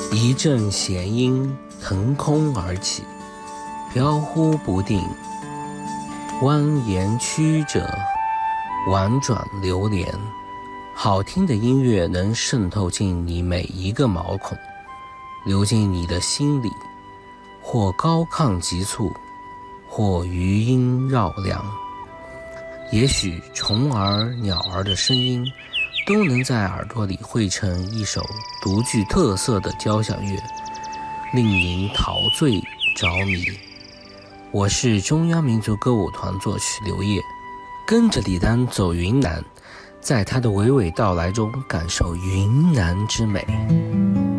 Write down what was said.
一阵弦音腾空而起，飘忽不定，蜿蜒曲折，婉转流连。好听的音乐能渗透进你每一个毛孔，流进你的心里，或高亢急促，或余音绕梁。也许虫儿、鸟儿的声音都能在耳朵里汇成一首独具特色的交响乐，令您陶醉着迷。我是中央民族歌舞团作曲刘烨，跟着李丹走云南，在他的娓娓道来中感受云南之美。